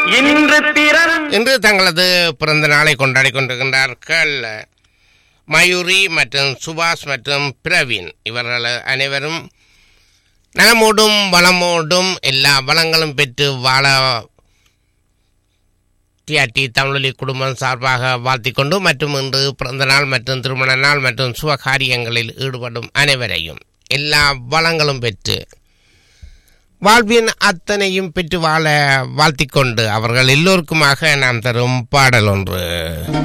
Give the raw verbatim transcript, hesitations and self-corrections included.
இன்று தங்களது பிறந்த நாளை கொண்டாடி கொண்டிருக்கின்றார்கள் மயூரி மற்றும் சுபாஷ் மற்றும் பிரவீன். இவர்கள் அனைவரும் நலமோடும் வளமோடும் எல்லா வளங்களும் பெற்று வாழ டிஆர்டி தமிழொலி குடும்பம் சார்பாக வாழ்த்திக்கொண்டு மற்றும் இன்று பிறந்த நாள் மற்றும் திருமண நாள் மற்றும் சுப காரியங்களில் ஈடுபடும் அனைவரையும் எல்லா வளங்களும் பெற்று வாழ்வின் அத்தனையும் பெற்று வாழ வாழ்த்திக்கொண்டு அவர்கள் எல்லோருக்குமாக நாம் தரும் பாடல் ஒன்று.